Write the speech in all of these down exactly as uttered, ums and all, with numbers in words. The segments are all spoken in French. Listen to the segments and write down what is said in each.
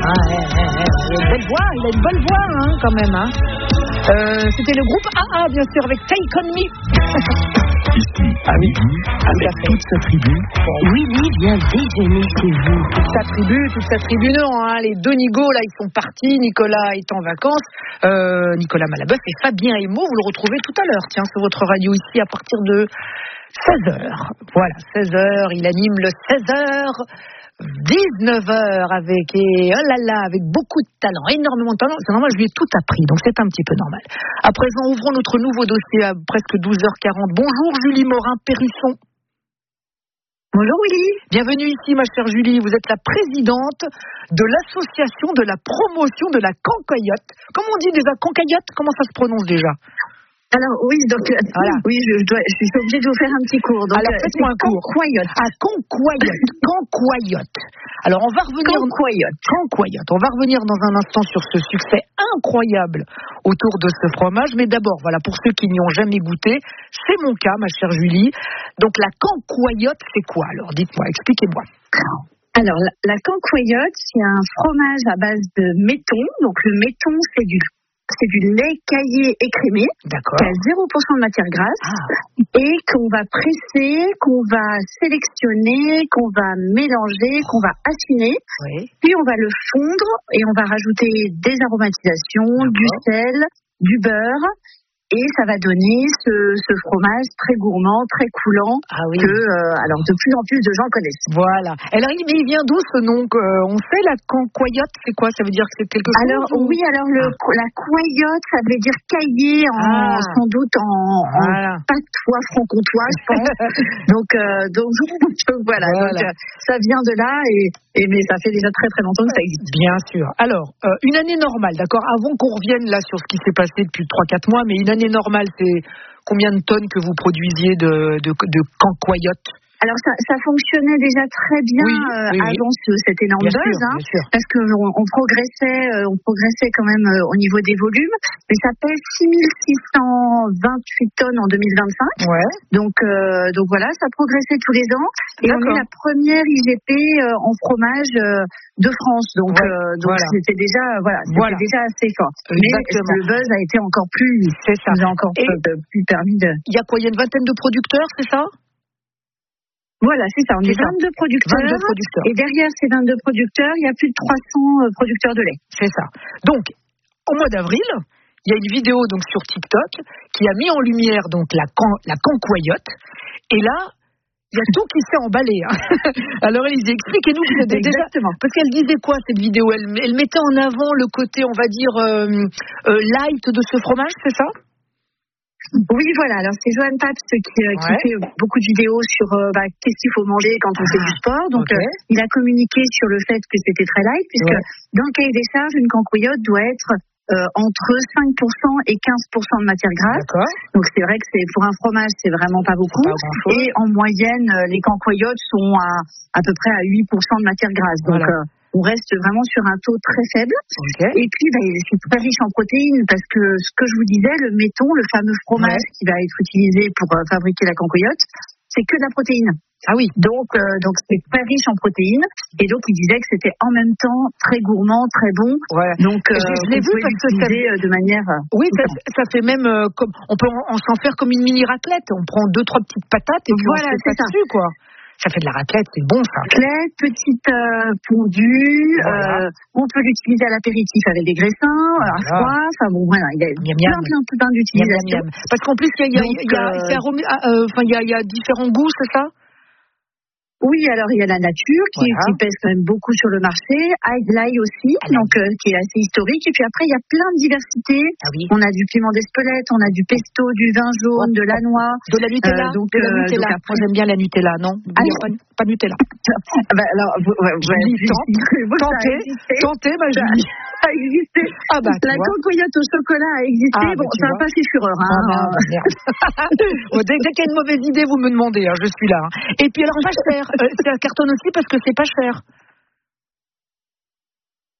il a une belle voix, il a une bonne voix, hein, quand même. Hein. Euh, c'était le groupe A A, bien sûr, avec Take On Me. Ici, à midi, avec toute sa tribu. Willy vient déjeuner chez vous. Toute sa tribu, toute sa tribu, non. Hein. Les deux Nigo, là, ils sont partis. Nicolas est en vacances. Euh, Nicolas Malabeuf et Fabien Emo, vous le retrouvez tout à l'heure, tiens, sur votre radio ici, à partir de seize heures. Voilà, seize heures, il anime le seize heures. dix-neuf heures avec, et oh là là, avec beaucoup de talent, énormément de talent. C'est normal, je lui ai tout appris, donc c'est un petit peu normal. À présent, ouvrons notre nouveau dossier à presque douze heures quarante. Bonjour Julie Morin-Périsson. Bonjour Willy. Bienvenue ici ma chère Julie, vous êtes la présidente de l'association de la promotion de la cancoyote. Comment on dit déjà cancoyote? Comment ça se prononce déjà? Alors oui, donc voilà. Oui, je, je, dois, je suis obligée de vous faire un petit cours. Donc, alors faites-moi un cours. Cancoyote. Ah, cancoyote. Cancoyote. Alors on va revenir. Cancoyote. Cancoyote. On va revenir dans un instant sur ce succès incroyable autour de ce fromage. Mais d'abord, voilà, pour ceux qui n'y ont jamais goûté, c'est mon cas, ma chère Julie. Donc la cancoyote, c'est quoi? Alors dites-moi, expliquez-moi. Alors la, la cancoyote, c'est un fromage à base de méton. Donc le méton, c'est du C'est du lait caillé écrémé, qui a zéro pour cent de matière grasse, ah. et qu'on va presser, qu'on va sélectionner, qu'on va mélanger, qu'on va affiner, oui. Puis on va le fondre et on va rajouter des aromatisations, D'accord. du sel, du beurre. Et ça va donner ce, ce fromage très gourmand, très coulant, ah oui. que euh, alors de plus en plus de gens connaissent. Voilà. Alors, mais il vient d'où ce nom? euh, On sait la cancoyote, c'est quoi? Ça veut dire que c'est quelque chose? Alors ou... oui, alors le, ah. la coyote, ça veut dire caillé, en, ah. sans doute en, voilà. en patois franc-comtois, je pense. donc, euh, donc, donc voilà. voilà. Donc, euh, ça vient de là et, et mais ça fait déjà très très longtemps que ça existe. Bien sûr. Alors, euh, une année normale, d'accord? Avant qu'on revienne là sur ce qui s'est passé depuis trois quatre mois, mais une année normale, c'est combien de tonnes que vous produisiez de, de, de cancoyote? Alors ça, ça fonctionnait déjà très bien oui, euh, oui, avant oui. Ce, cette énorme buzz, hein, parce que on, on progressait, euh, on progressait quand même euh, au niveau des volumes. Mais ça pèse six mille six cent vingt-huit tonnes en deux mille vingt-cinq. Ouais. Donc euh, donc voilà, ça progressait tous les ans. Et D'accord. on est la première I G P euh, en fromage euh, de France. Donc ouais, euh, donc voilà. c'était déjà voilà, c'était voilà. déjà assez fort. Exactement. Mais le buzz a été encore plus, c'est ça, nous a encore Et plus permis de. Il y a quoi? Il y a une vingtaine de producteurs, c'est ça? Voilà, c'est ça. On est, est vingt-deux producteurs, vingt-deux producteurs. Et derrière ces vingt-deux producteurs, il y a plus de trois cents producteurs de lait. C'est ça. Donc, au mois d'avril, il y a une vidéo donc sur TikTok qui a mis en lumière donc la can, la cancoyote. Et là, il y a tout qui s'est emballé. Hein. Alors, Élisée, expliquez-nous. Déjà, parce qu'elle disait quoi cette vidéo? elle, elle mettait en avant le côté, on va dire, euh, euh, light de ce fromage, c'est ça? Oui, voilà. Alors, c'est Johan Pabst qui, euh, qui ouais. fait beaucoup de vidéos sur euh, bah, qu'est-ce qu'il faut manger quand on ah, fait du sport. Donc, okay. euh, il a communiqué sur le fait que c'était très light, puisque ouais. dans le cahier des charges, une cancoyote doit être euh, entre cinq pour cent et quinze pour cent de matière grasse. D'accord. Donc, c'est vrai que c'est pour un fromage, c'est vraiment pas beaucoup. Pas et en moyenne, les cancoyotes sont à à peu près à huit pour cent de matière grasse. Donc, voilà. euh, on reste vraiment sur un taux très faible. Okay. Et puis, bah, c'est très riche en protéines parce que ce que je vous disais, le méton, le fameux fromage ouais. qui va être utilisé pour euh, fabriquer la cancoyote, c'est que de la protéine. Ah oui. Donc, euh, donc c'est très riche en protéines. Et donc, il disait que c'était en même temps très gourmand, très bon. Ouais. Donc, euh, je, je l'ai vu parce que ça de manière. Oui, ça, ça fait même euh, comme on peut en, s'en faire comme une mini raclette. On prend deux trois petites patates et puis voilà, on se fait ça dessus, quoi. Ça fait de la raclette, c'est bon ça. Raclette, petite euh, fondue, voilà. euh, on peut l'utiliser à l'apéritif avec des graissins, voilà. à froid, enfin bon voilà, il y a miam, plein, plein, plein d'utilisations. Parce qu'en plus, il y a, il y a, il y a, euh, c'est aromé, euh, enfin, il y a, il y a différents goûts, c'est ça? Oui, alors il y a la nature qui, voilà. qui pèse quand même beaucoup sur le marché, l'ail aussi, ah, donc euh, qui est assez historique. Et puis après, il y a plein de diversités. Ah, oui. On a du piment d'Espelette, on a du pesto, du vin jaune, de la noix, de la Nutella. Euh, donc, de la Nutella. Euh, donc après... Moi, j'aime bien la Nutella, non? Ah, non. Pas, pas Nutella. bah, alors, vous, ouais, je ouais, dis, tente, tentez, tentez, ma Julie. Ça a existé. Ah bah, la cancoyote au chocolat a existé. Ah, bon, ça n'a pas fait fureur. Hein. Ah, non, merde. bon, dès, dès qu'il y a une mauvaise idée, vous me demandez. Hein, je suis là. Hein. Et puis alors, pas cher. Euh, ça cartonne aussi parce que c'est pas cher.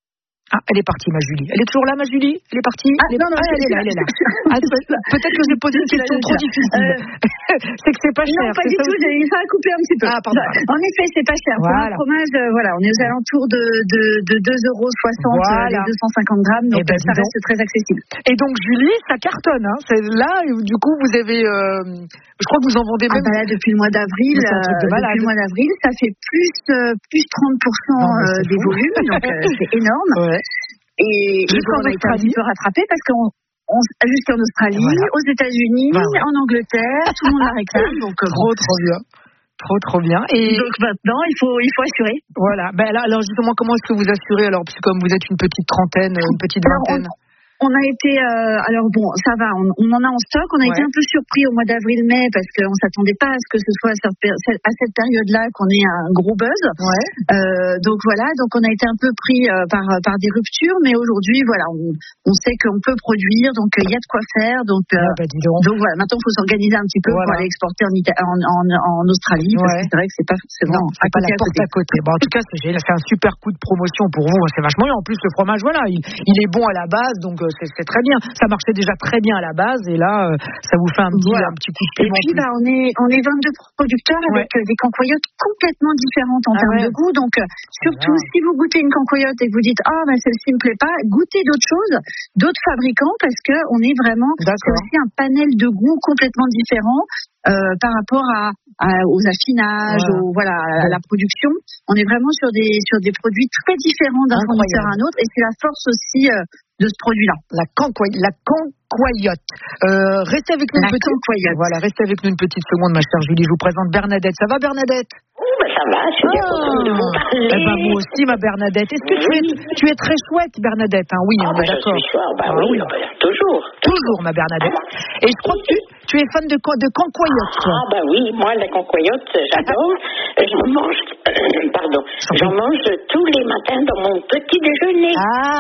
Ah, elle est partie, ma Julie. Elle est toujours là, ma Julie? Elle est partie? Ah, elle est... non, non, ah, elle est là, elle est là. Ah, peut-être que j'ai posé une question trop difficile. Euh... c'est que c'est pas cher. Non, pas du tout, j'ai ça a coupé un petit peu. Ah, pardon. En effet, c'est pas cher. Voilà. Pour un fromage, euh, voilà, on est aux alentours de, de, de deux euros soixante, voilà. Les deux cent cinquante grammes, donc ben, ça reste donc. Très accessible. Et donc, Julie, ça cartonne, hein. C'est là, du coup, vous avez, euh, je crois que vous en vendez même. Ah, bah là, depuis le mois d'avril, euh, depuis le mois d'avril, ça fait plus, euh, plus trente pour cent non, euh, des volumes, donc euh, c'est énorme. Ouais. Et, et bon, on a été un petit peu rattrapé parce qu'on on, jusqu'en Australie, voilà. Aux États-Unis, voilà. En Angleterre, tout le monde la réclame. Donc trop, trop bien. Trop, trop bien. Et donc maintenant, il faut, il faut assurer. Voilà. Ben là, alors justement, comment est-ce que vous assurez alors, puisque comme vous êtes une petite trentaine, une petite vingtaine. Alors, on... On a été, euh, alors bon, ça va, on, on en a en stock. On a ouais. été un peu surpris au mois d'avril-mai parce qu'on s'attendait pas à ce que ce soit à cette, à cette période-là qu'on ait un gros buzz. Ouais. Euh, donc voilà, donc on a été un peu pris euh, par par des ruptures, mais aujourd'hui, voilà, on, on sait qu'on peut produire, donc il euh, y a de quoi faire. Donc euh, ah bah dis donc. donc voilà, maintenant il faut s'organiser un petit peu voilà. Pour aller exporter en, Ita- en, en, en Australie, ouais. Parce que c'est vrai que c'est pas forcément non, c'est pas la porte à côté. Bon, en tout cas, c'est, c'est un super coup de promotion pour vous. C'est vachement bien. En plus, le fromage, voilà, il, il est bon à la base, donc c'est, c'est très bien. Ça marchait déjà très bien à la base et là, euh, ça vous fait un petit, voilà. un petit coup de piment. Et puis, bah, on est, on est vingt-deux producteurs avec ouais. des cancoyotes complètement différentes en ah termes ouais. de goût. Donc, euh, surtout, ah. si vous goûtez une cancoyote et que vous dites, ah, oh, bah, celle-ci me plaît pas, goûtez d'autres choses, d'autres fabricants parce que on est vraiment, D'accord. C'est aussi un panel de goûts complètement différent. Euh, par rapport à, à aux affinages, voilà. Aux, voilà, à ouais. La production, on est vraiment sur des sur des produits très différents d'un fournisseur à un autre, et c'est la force aussi euh, de ce produit-là. La cancoyote. La cancoyote. Euh, restez avec nous la une petite. Cancoyote. Voilà, restez avec nous une petite seconde, ma chère Julie. Je vous présente Bernadette. Ça va, Bernadette? Oh, ben ça va. Je suis bien contente de vous parler. Eh ben moi aussi, ma Bernadette. Est-ce que oui. tu es tu es très chouette, Bernadette? Hein, oui, ah, on ben est d'accord. Je suis chouette. Ben ah, oui, oui. toujours. Toujours, ma Bernadette. Ah. Et je crois que tu tu es fan de de cancoyote, toi. Ah ben oui, moi la cancoyote, j'adore. J'en mange, euh, pardon, j'en mange tous les matins dans mon petit déjeuner.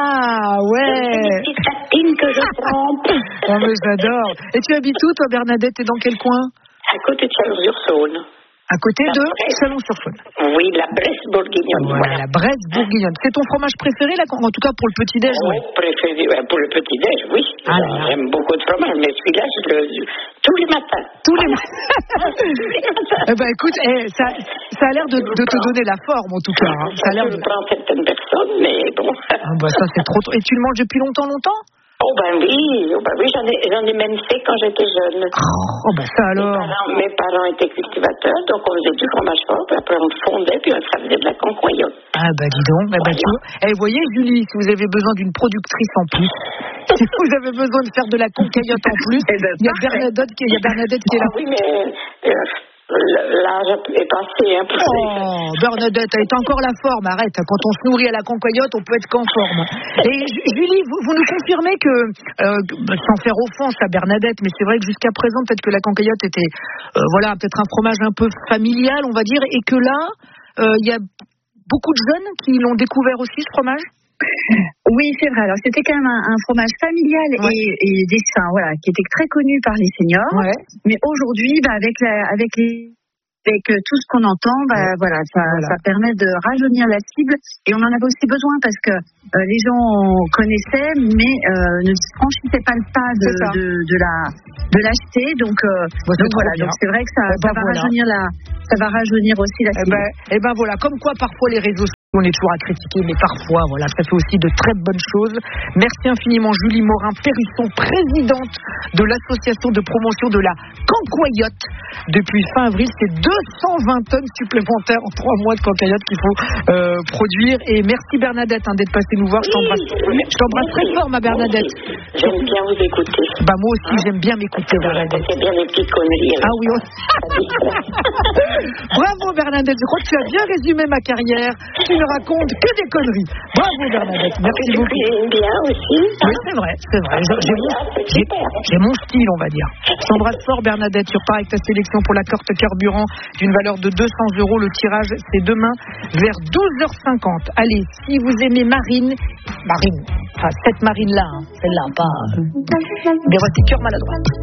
Ah ouais. Des petites tartines que je prends. Oh mais j'adore. Et tu habites où, toi, Bernadette? T'es dans quel coin? À côté de Chalon-sur-Saône. À côté de Chalon-sur-Saône. Oui, la Bresse bourguignonne. Voilà, voilà. La Bresse bourguignonne. C'est ton fromage préféré, là, en tout cas pour le petit-déj? Oui, ouais. préféré, pour le petit-déj, oui. Ah, j'aime beaucoup de fromage, mais celui-là, je le tous les matins. Tous les matins. Eh ben, écoute, eh, ça, ça a l'air de, de te donner la forme, en tout cas. Hein. Ça a l'air je de... prends certaines personnes, mais bon. Ah, bah, ça, c'est trop. Et tu le manges depuis longtemps, longtemps? Oh ben oui, oh ben oui, j'en ai, j'en ai même fait quand j'étais jeune. Oh ben ça alors. Mes parents, mes parents étaient cultivateurs, donc on faisait du fromage fort, puis après on fondait, puis on faisait de la cancoyote. Ah ben dis donc, ben, ben tu vois. Eh, voyez Julie, si vous avez besoin d'une productrice en plus, si vous avez besoin de faire de la cancoyote en plus, il ben, y a Bernadette qui, il y a Bernadette qui est là. Oh, oui mais euh, l'âge est passé un peu. Oh, Bernadette, elle est encore la forme, arrête. Quand on se nourrit à la cancoyote, on peut être qu'en forme. Et Julie, vous, vous nous confirmez que, euh, sans faire offense à Bernadette, mais c'est vrai que jusqu'à présent, peut-être que la cancoyote était, euh, voilà, peut-être un fromage un peu familial, on va dire, et que là, il euh, y a beaucoup de jeunes qui l'ont découvert aussi, ce fromage? Oui, c'est vrai. Alors, c'était quand même un, un fromage familial ouais. et, et des, enfin, voilà, qui était très connu par les seniors. Ouais. Mais aujourd'hui, bah, avec la, avec les, avec tout ce qu'on entend, bah, ouais. voilà, ça, voilà, ça permet de rajeunir la cible. Et on en avait aussi besoin parce que euh, les gens connaissaient, mais euh, ne franchissaient pas le pas de, de, de la, de l'acheter. Donc, euh, bah, donc voilà. Donc c'est vrai que ça, ça va voilà. rajeunir la, ça va rajeunir aussi la cible. Et ben, et ben voilà. Comme quoi, parfois les réseaux on est toujours à critiquer, mais parfois, voilà, ça fait aussi de très bonnes choses. Merci infiniment, Julie Morin-Périsson, présidente de l'association de promotion de la cancoyote. Depuis fin avril, c'est deux cent vingt tonnes supplémentaires en trois mois de cancoyote qu'il faut euh, produire. Et merci Bernadette hein, d'être passée nous voir. Je t'embrasse, je t'embrasse très fort, ma Bernadette. J'aime bien vous écouter. Bah moi aussi, j'aime bien m'écouter, Bernadette. C'est bien les petites conneries. Ah oui. On... Bravo Bernadette, je crois que tu as bien résumé ma carrière. Tu ne racontes que des conneries. Bravo Bernadette, merci je beaucoup. J'aime bien aussi. Oui, c'est vrai, c'est vrai. J'ai, j'ai, mon, j'ai, j'ai mon style, on va dire. Je t'embrasse fort Bernadette, tu repars avec ta sélection pour la carte carburant d'une valeur de deux cents euros. Le tirage, c'est demain vers douze heures cinquante. Allez, si vous aimez Marine, Marine, enfin cette Marine-là, hein, celle-là, pas... Euh, des petits cœurs maladroits.